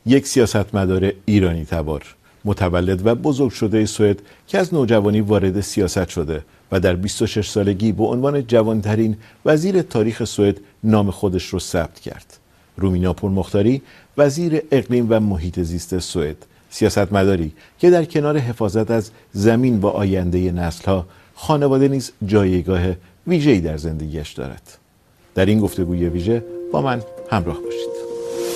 یک سیاستمدار ایرانی تبار، متولد و بزرگ شده سوئد که از نوجوانی وارد سیاست شده و در 26 سالگی به عنوان جوانترین وزیر تاریخ سوئد نام خودش رو ثبت کرد. رومینا پورمختاری، وزیر اقلیم و محیط زیست سوئد، سیاستمداری که در کنار حفاظت از زمین و آینده نسل‌ها، خانواده نیز جایگاه ویژه‌ای در زندگیش دارد. در این گفتگوی ویژه با من همراه باشید.